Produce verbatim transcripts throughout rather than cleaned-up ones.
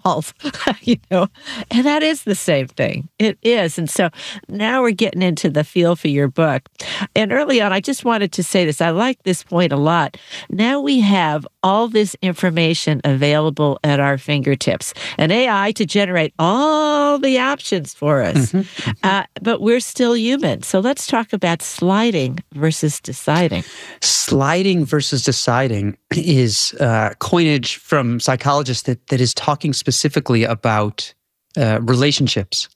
evolve, you know, and that is the same thing. It is. And so now we're getting into the feel for your book. And early on, I just wanted to say this. I like this point a lot. Now we have all this information available at our fingertips, an A I to generate all the options for us. Mm-hmm. Uh, but we're still human. So let's talk about sliding versus deciding. Sliding versus deciding is uh, coinage from psychologists that, that is talking specifically about uh, relationships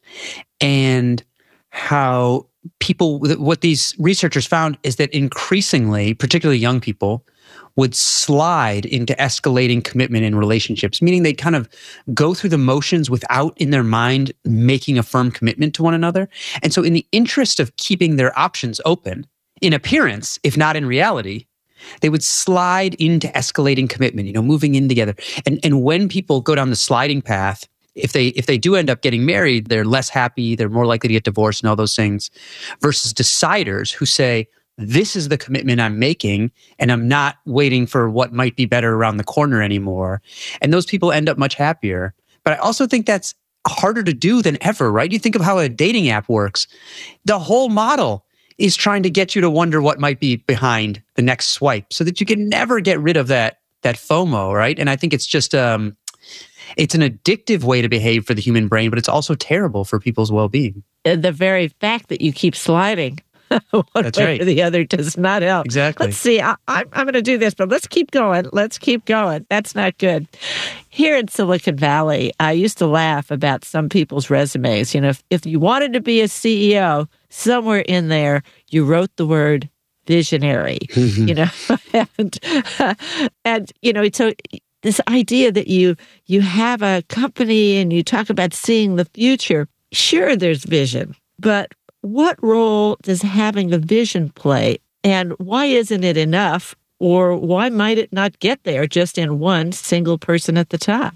and how people, what these researchers found is that increasingly, particularly young people, would slide into escalating commitment in relationships, meaning they kind of go through the motions without in their mind making a firm commitment to one another. And so in the interest of keeping their options open, in appearance, if not in reality, they would slide into escalating commitment, you know, moving in together. And and when people go down the sliding path, if they if they do end up getting married, they're less happy, they're more likely to get divorced and all those things, versus deciders who say, this is the commitment I'm making, and I'm not waiting for what might be better around the corner anymore. And those people end up much happier. But I also think that's harder to do than ever, right? You think of how a dating app works. The whole model is trying to get you to wonder what might be behind the next swipe so that you can never get rid of that that FOMO, right? And I think it's just, um, it's an addictive way to behave for the human brain, but it's also terrible for people's well-being. The very fact that you keep sliding one That's way right. or the other does not help. Exactly. Let's see. I, I, I'm going to do this, but let's keep going. Let's keep going. That's not good. Here in Silicon Valley, I used to laugh about some people's resumes. You know, if, if you wanted to be a C E O, somewhere in there, you wrote the word visionary, you know, and, and, you know, so this idea that you, you have a company and you talk about seeing the future. Sure, there's vision, but what role does having a vision play, and why isn't it enough, or why might it not get there just in one single person at the top?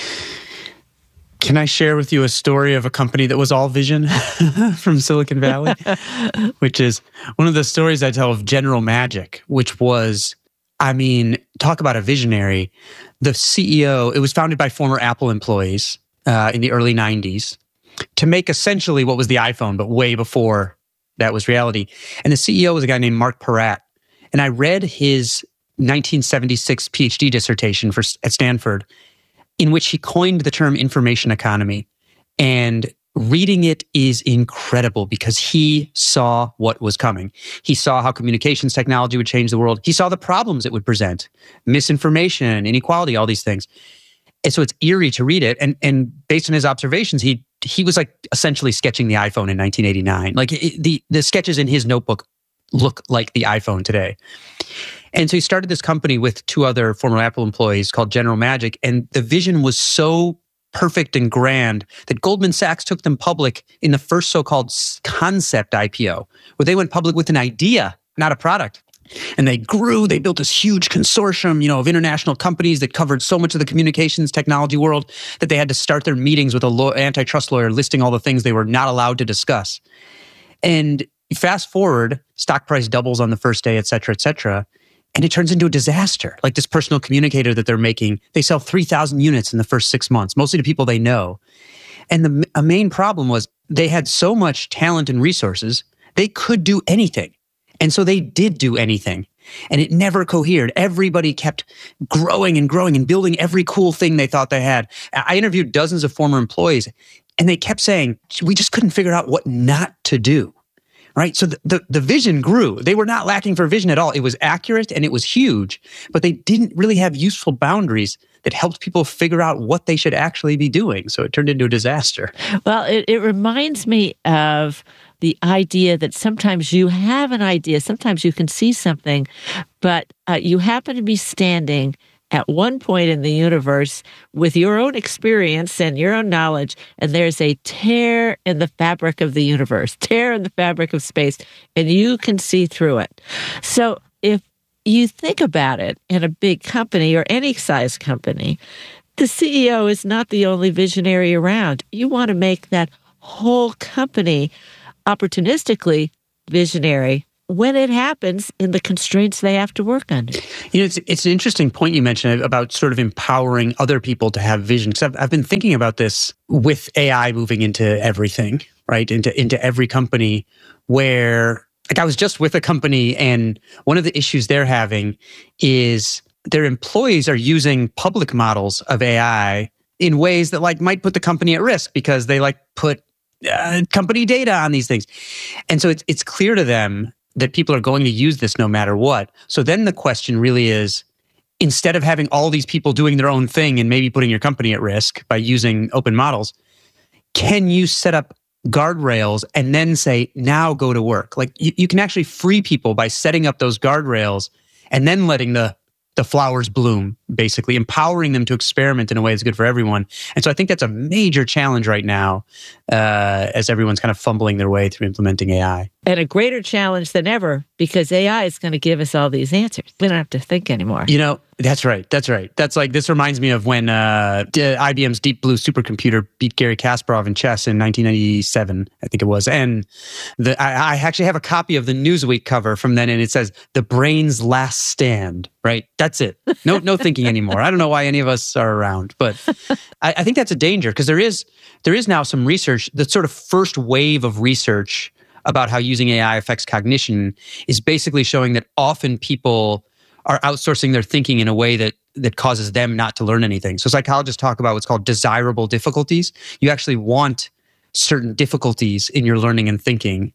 Can I share with you a story of a company that was all vision from Silicon Valley? Which is one of the stories I tell of General Magic, which was, I mean, talk about a visionary. The C E O, it was founded by former Apple employees uh, in the early nineties. To make essentially what was the iPhone, but way before that was reality. And the C E O was a guy named Mark Peratt. And I read his nineteen seventy-six PhD dissertation for, at Stanford, in which he coined the term information economy. And reading it is incredible because he saw what was coming. He saw how communications technology would change the world. He saw the problems it would present, misinformation, inequality, all these things. And so it's eerie to read it. And, and based on his observations, he he was like essentially sketching the iPhone in nineteen eighty-nine. Like it, the, the sketches in his notebook look like the iPhone today. And so he started this company with two other former Apple employees called General Magic. And the vision was so perfect and grand that Goldman Sachs took them public in the first so-called concept I P O, where they went public with an idea, not a product. And they grew, they built this huge consortium, you know, of international companies that covered so much of the communications technology world that they had to start their meetings with a law, antitrust lawyer listing all the things they were not allowed to discuss. And fast forward, stock price doubles on the first day, et cetera, et cetera. And it turns into a disaster. Like this personal communicator that they're making, they sell three thousand units in the first six months, mostly to people they know. And the a main problem was they had so much talent and resources, they could do anything. And so they did do anything, and it never cohered. Everybody kept growing and growing and building every cool thing they thought they had. I interviewed dozens of former employees, and they kept saying, we just couldn't figure out what not to do, right? So the, the, the vision grew. They were not lacking for vision at all. It was accurate and it was huge, but they didn't really have useful boundaries that helped people figure out what they should actually be doing. So it turned into a disaster. Well, it, it reminds me of the idea that sometimes you have an idea, sometimes you can see something, but uh, you happen to be standing at one point in the universe with your own experience and your own knowledge, and there's a tear in the fabric of the universe, tear in the fabric of space, and you can see through it. So if you think about it in a big company or any size company, the C E O is not the only visionary around. You want to make that whole company opportunistically visionary when it happens in the constraints they have to work under. You know, it's it's an interesting point you mentioned about sort of empowering other people to have vision. Because I've, I've been thinking about this with A I moving into everything, right? Into into every company where, like I was just with a company and one of the issues they're having is their employees are using public models of A I in ways that like might put the company at risk because they like put uh, company data on these things. And so it's it's clear to them that people are going to use this no matter what. So then the question really is, instead of having all these people doing their own thing and maybe putting your company at risk by using open models, can you set up guardrails and then say, now go to work? Like you, you can actually free people by setting up those guardrails and then letting the the flowers bloom, basically empowering them to experiment in a way that's good for everyone. And so I think that's a major challenge right now uh, as everyone's kind of fumbling their way through implementing A I. And a greater challenge than ever because A I is going to give us all these answers. We don't have to think anymore. You know, that's right. That's right. That's like, this reminds me of when uh, I B M's Deep Blue supercomputer beat Garry Kasparov in chess in nineteen ninety-seven, I think it was. And the, I, I actually have a copy of the Newsweek cover from then, and it says, "The brain's last stand," right? That's it. No, no thinking anymore. I don't know why any of us are around, but I, I think that's a danger because there is, there is now some research, the sort of first wave of research about how using A I affects cognition is basically showing that often people are outsourcing their thinking in a way that that causes them not to learn anything. So psychologists talk about what's called desirable difficulties. You actually want certain difficulties in your learning and thinking,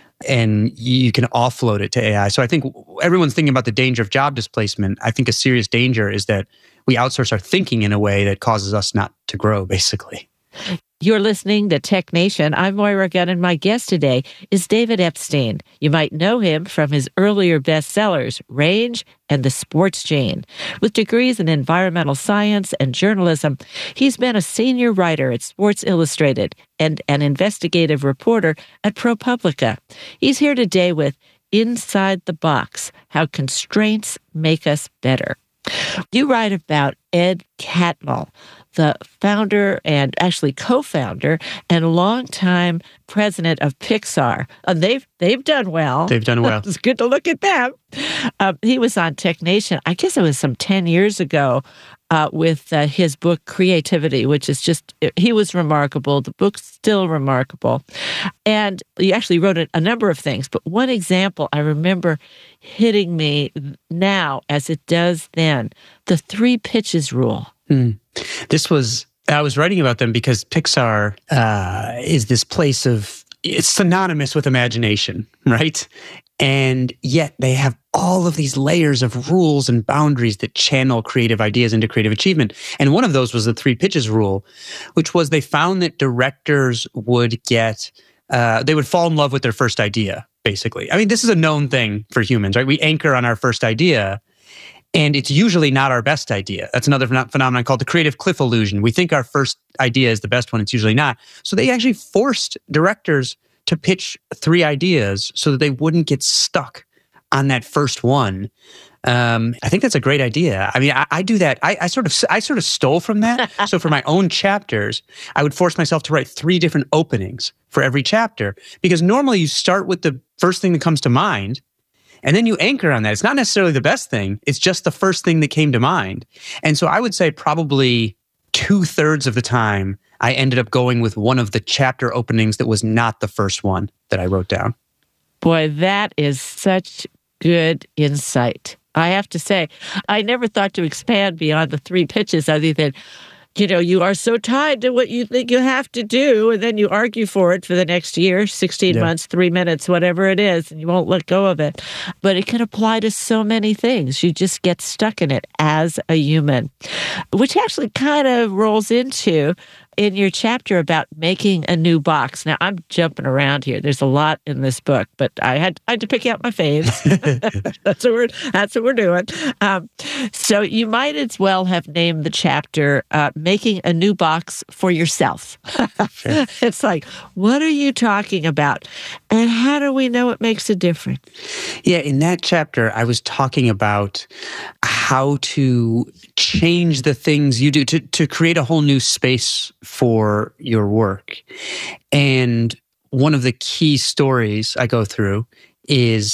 and you can offload it to A I. So I think everyone's thinking about the danger of job displacement. I think a serious danger is that we outsource our thinking in a way that causes us not to grow, basically. You're listening to Tech Nation. I'm Moira Gunn, and my guest today is David Epstein. You might know him from his earlier bestsellers, Range and The Sports Gene. With degrees in environmental science and journalism, he's been a senior writer at Sports Illustrated and an investigative reporter at ProPublica. He's here today with Inside the Box, How Constraints Make Us Better. You write about Ed Catmull, the founder and actually co-founder and longtime president of Pixar. Uh, they've they've done well. They've done well. It's good to look at them. Uh, he was on Tech Nation, I guess it was some ten years ago, uh, with uh, his book Creativity, which is just, he was remarkable. The book's still remarkable. And he actually wrote a, a number of things, but one example I remember hitting me now as it does then, the three pitches rule. Mm. This was, I was writing about them because Pixar uh, is this place of, it's synonymous with imagination, right? And yet they have all of these layers of rules and boundaries that channel creative ideas into creative achievement. And one of those was the three pitches rule, which was they found that directors would get, uh, they would fall in love with their first idea, basically. I mean, this is a known thing for humans, right? We anchor on our first idea, and it's usually not our best idea. That's another ph- phenomenon called the creative cliff illusion. We think our first idea is the best one. It's usually not. So they actually forced directors to pitch three ideas so that they wouldn't get stuck on that first one. Um, I think that's a great idea. I mean, I, I do that. I, I sort of, I sort of stole from that. So for my own chapters, I would force myself to write three different openings for every chapter, because normally you start with the first thing that comes to mind, and then you anchor on that. It's not necessarily the best thing. It's just the first thing that came to mind. And so I would say probably two thirds of the time, I ended up going with one of the chapter openings that was not the first one that I wrote down. Boy, that is such good insight. I have to say, I never thought to expand beyond the three pitches other than, you know, you are so tied to what you think you have to do, and then you argue for it for the next year, sixteen yeah. months, three minutes, whatever it is, and you won't let go of it. But it can apply to so many things. You just get stuck in it as a human, which actually kind of rolls into in your chapter about making a new box. Now, I'm jumping around here. There's a lot in this book, but I had, I had to pick out my faves. that's what we're that's what we're doing. Um, so you might as well have named the chapter uh, "Making a New Box for Yourself." Sure. It's like, what are you talking about, and how do we know it makes a difference? Yeah, in that chapter, I was talking about how to change the things you do to to create a whole new space for your work. And one of the key stories I go through is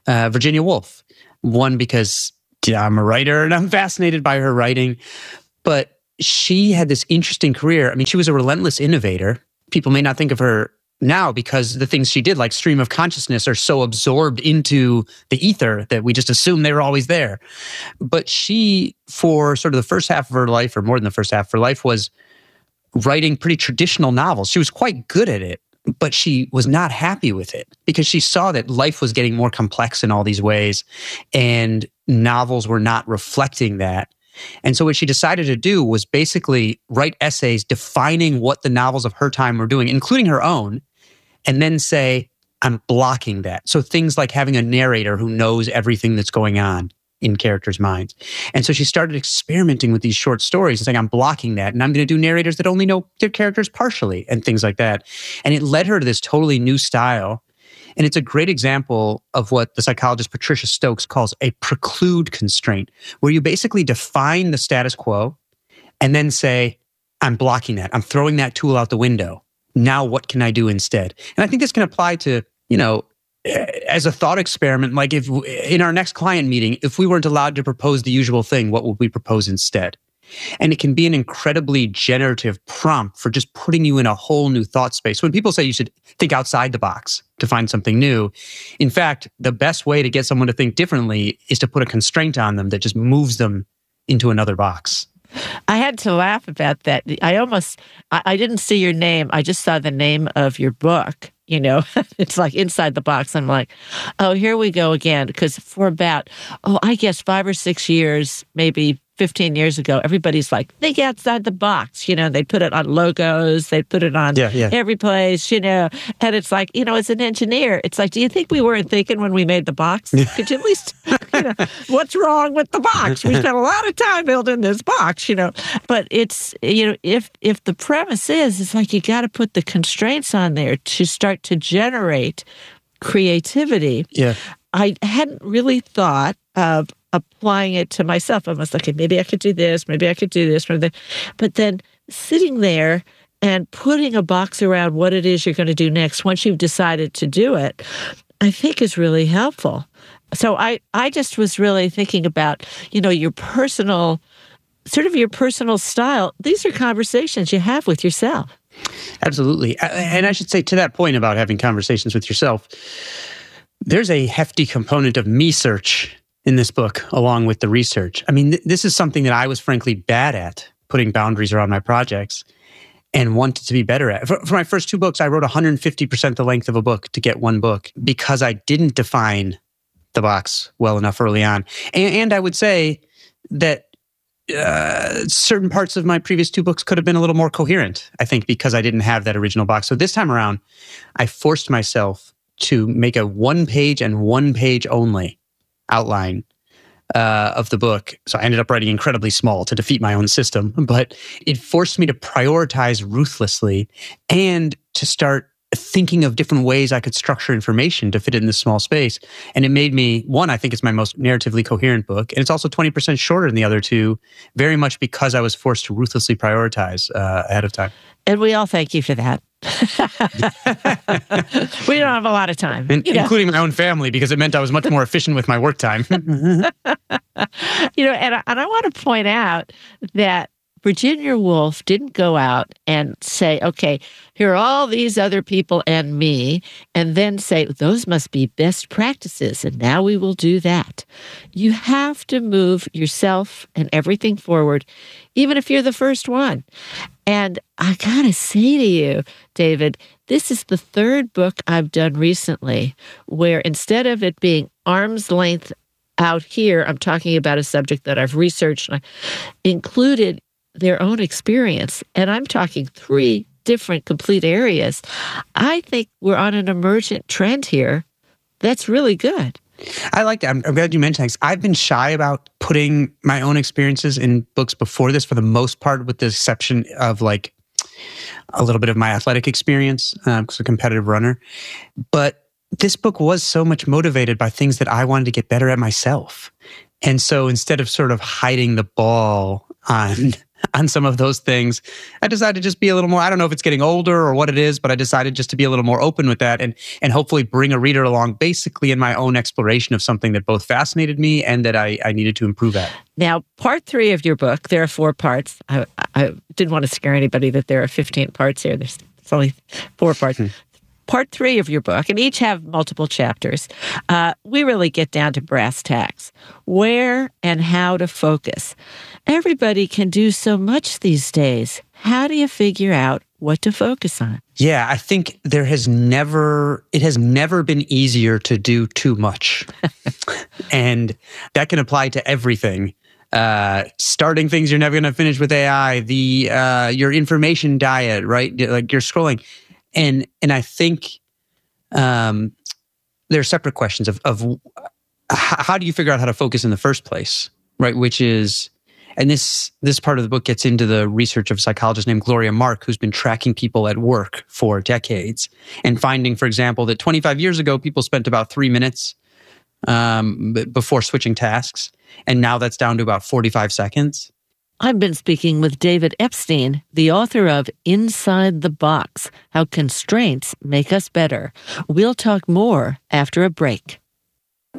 uh, Virginia Woolf. One, because yeah, I'm a writer and I'm fascinated by her writing. But she had this interesting career. I mean, she was a relentless innovator. People may not think of her now because the things she did, like stream of consciousness, are so absorbed into the ether that we just assume they were always there. But she, for sort of the first half of her life, or more than the first half of her life, was writing pretty traditional novels. She was quite good at it, but she was not happy with it because she saw that life was getting more complex in all these ways, and novels were not reflecting that. And so what she decided to do was basically write essays defining what the novels of her time were doing, including her own, and then say, I'm blocking that. So things like having a narrator who knows everything that's going on in characters' minds. And so she started experimenting with these short stories and saying, I'm blocking that. And I'm going to do narrators that only know their characters partially and things like that. And it led her to this totally new style. And it's a great example of what the psychologist Patricia Stokes calls a preclude constraint, where you basically define the status quo and then say, I'm blocking that. I'm throwing that tool out the window. Now what can I do instead? And I think this can apply to, you know, as a thought experiment, like if in our next client meeting, if we weren't allowed to propose the usual thing, what would we propose instead? And it can be an incredibly generative prompt for just putting you in a whole new thought space. When people say you should think outside the box to find something new, in fact, the best way to get someone to think differently is to put a constraint on them that just moves them into another box. I had to laugh about that. I almost, I, I didn't see your name. I just saw the name of your book. You know, it's like inside the box. I'm like, oh, here we go again. Because for about, oh, I guess five or six years, maybe fifteen years ago, everybody's like, think outside the box. You know, they put it on logos, they put it on yeah, yeah. every place, you know. And it's like, you know, as an engineer, it's like, do you think we weren't thinking when we made the box? Could you at least, you know, what's wrong with the box? We spent a lot of time building this box, you know. But it's, you know, if if the premise is, it's like you got to put the constraints on there to start to generate creativity. Yeah. I hadn't really thought of applying it to myself. I was like, okay, maybe I could do this, maybe I could do this, maybe that. But then sitting there and putting a box around what it is you're going to do next once you've decided to do it, I think is really helpful. So I, I just was really thinking about, you know, your personal, sort of your personal style. These are conversations you have with yourself. Absolutely. And I should say to that point about having conversations with yourself, there's a hefty component of me search in this book, along with the research. I mean, th- this is something that I was frankly bad at, putting boundaries around my projects, and wanted to be better at. For, for my first two books, I wrote one hundred fifty percent the length of a book to get one book because I didn't define the box well enough early on. And, and I would say that uh, certain parts of my previous two books could have been a little more coherent, I think, because I didn't have that original box. So this time around, I forced myself to make a one page and one page only outline uh, of the book. So I ended up writing incredibly small to defeat my own system, but it forced me to prioritize ruthlessly and to start thinking of different ways I could structure information to fit it in this small space. And it made me, one, I think it's my most narratively coherent book. And it's also twenty percent shorter than the other two, very much because I was forced to ruthlessly prioritize uh, ahead of time. And we all thank you for that. We don't have a lot of time. In, including my own family, because it meant I was much more efficient with my work time. You know, and I, and I want to point out that Virginia Woolf didn't go out and say, okay, here are all these other people and me, and then say, those must be best practices, and now we will do that. You have to move yourself and everything forward, even if you're the first one. And I gotta say to you, David, this is the third book I've done recently where instead of it being arm's length out here, I'm talking about a subject that I've researched and I included their own experience. And I'm talking three different complete areas. I think we're on an emergent trend here. That's really good. I like that. I'm, I'm glad you mentioned that. I've been shy about putting my own experiences in books before this, for the most part, with the exception of like a little bit of my athletic experience, because I'm a competitive runner. But this book was so much motivated by things that I wanted to get better at myself. And so instead of sort of hiding the ball on on some of those things, I decided to just be a little more, I don't know if it's getting older or what it is, but I decided just to be a little more open with that and, and hopefully bring a reader along basically in my own exploration of something that both fascinated me and that I, I needed to improve at. Now, part three of your book, there are four parts. I, I didn't want to scare anybody that there are fifteen parts here. There's it's only four parts. Hmm. Part three of your book, and each have multiple chapters, uh, we really get down to brass tacks, where and how to focus. Everybody can do so much these days. How do you figure out what to focus on? Yeah, I think there has never, it has never been easier to do too much. And that can apply to everything. Uh, starting things you're never going to finish with A I, the uh, your information diet, right? Like you're scrolling. And and I think um, there are separate questions of, of how do you figure out how to focus in the first place, right? Which is, and this this part of the book gets into the research of a psychologist named Gloria Mark, who's been tracking people at work for decades and finding, for example, that twenty-five years ago, people spent about three minutes um, before switching tasks. And now that's down to about forty-five seconds. I've been speaking with David Epstein, the author of Inside the Box, How Constraints Make Us Better. We'll talk more after a break.